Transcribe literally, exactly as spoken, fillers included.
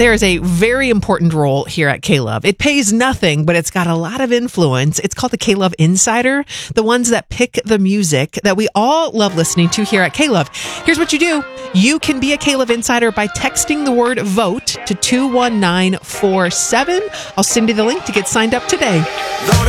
There is a very important role here at K-Love. It pays nothing, but it's got a lot of influence. It's called the K-Love Insider, the ones that pick the music that we all love listening to here at K-Love. Here's what you do. You can be a K-Love Insider by texting the word VOTE to two one nine four seven. I'll send you the link to get signed up today.